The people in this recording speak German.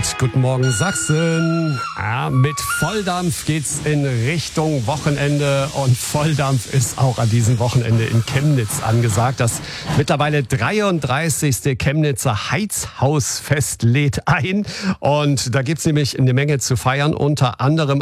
und guten Morgen Sachsen. Ja, mit Volldampf geht's in Richtung Wochenende und Volldampf ist auch an diesem Wochenende in Chemnitz angesagt. Das mittlerweile 33. Chemnitzer Heizhausfest lädt ein und da gibt's nämlich eine Menge zu feiern, unter anderem